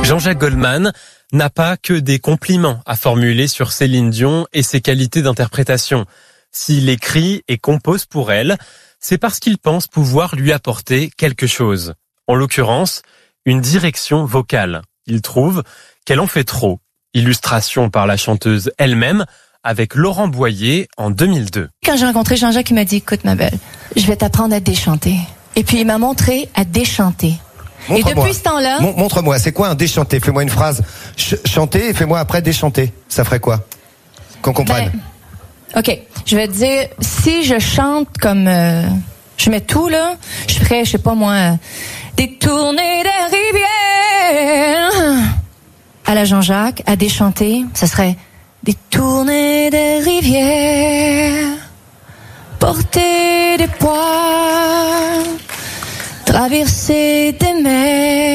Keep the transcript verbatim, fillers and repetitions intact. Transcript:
Jean-Jacques Goldman n'a pas que des compliments à formuler sur Céline Dion et ses qualités d'interprétation. S'il écrit et compose pour elle, c'est parce qu'il pense pouvoir lui apporter quelque chose. En l'occurrence, une direction vocale. Il trouve qu'elle en fait trop. Illustration par la chanteuse elle-même avec Laurent Boyer en deux mille deux. Quand j'ai rencontré Jean-Jacques, il m'a dit « Écoute ma belle, je vais t'apprendre à déchanter. » Et puis il m'a montré à déchanter. Et depuis ce temps-là... Mon- montre-moi, c'est quoi un déchanté? Fais-moi une phrase. Ch- chanter et fais-moi après déchanter. Ça ferait quoi? Qu'on comprenne. Ben, OK, je vais te dire, si je chante comme... Euh, je mets tout, là, je ferais, je sais pas moi, euh, détourner des rivières. À la Jean-Jacques, à déchanter, ça serait détourner des rivières, porter des poids, traverser des mers.